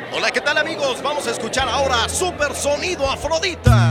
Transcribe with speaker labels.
Speaker 1: Hola, ¿qué tal amigos? Vamos a escuchar ahora Super Sonido Afrodita.